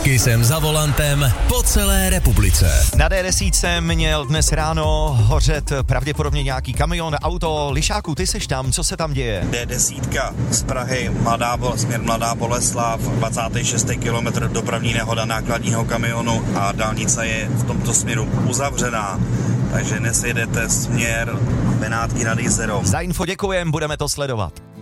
Kysem za volantem po celé republice. Na D10 měl dnes ráno hořet pravděpodobně nějaký kamion, auto. Lišáku, ty seš tam, co se tam děje? D10 z Prahy, směr Mladá Boleslav, 26. kilometr, dopravní nehoda nákladního kamionu a dálnice je v tomto směru uzavřená. Takže dnes jedete směr Benátky nad Jizerou. Za info děkujem, budeme to sledovat.